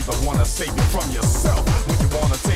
the one to save you from yourself. When you wanna